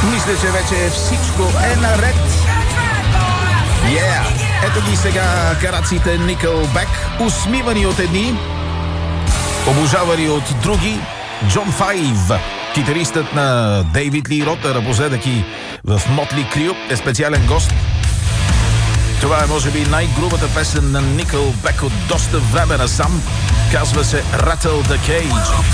Мисля, че вече всичко е наред. Ето ги сега караците Nickelback, усмивани от едни, обожавани от други. Джон Файв, китаристът на Дейвид Ли Рот, напоследък и в Мотли Крю, е специален гост. Това е, може би, най-грубата песен на Nickelback от доста време насам. Казва се Rattle the Cage.